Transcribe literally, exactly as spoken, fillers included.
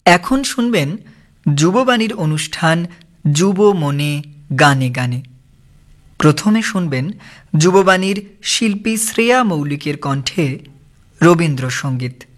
এখন শুনবেন যুববাণীর অনুষ্ঠান যুব মনে গানে গানে। প্রথমে শুনবেন যুববাণীর শিল্পী শ্রেয়া মৌলিকের কণ্ঠে রবীন্দ্রসঙ্গীত।